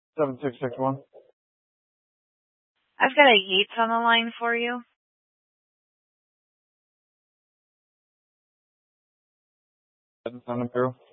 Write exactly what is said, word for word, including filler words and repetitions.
seven six six one. I've got a Yates on the line for you. That's on the bureau.